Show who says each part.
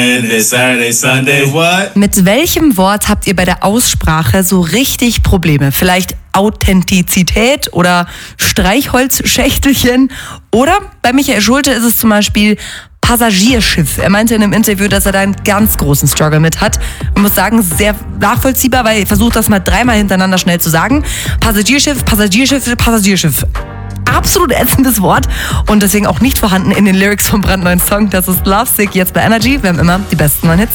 Speaker 1: Saturday, Sunday, what?
Speaker 2: Mit welchem Wort habt ihr bei der Aussprache so richtig Probleme? Vielleicht Authentizität oder Streichholzschächtelchen? Oder bei Michael Schulte ist es zum Beispiel Passagierschiff. Er meinte in einem Interview, dass er da einen ganz großen Struggle mit hat. Man muss sagen, sehr nachvollziehbar, weil er versucht das mal 3-mal hintereinander schnell zu sagen. Passagierschiff, Passagierschiff, Passagierschiff. Absolut ätzendes Wort und deswegen auch nicht vorhanden in den Lyrics vom brandneuen Song. Das ist Lovesick, jetzt bei Energy. Wir haben immer die besten neuen Hits.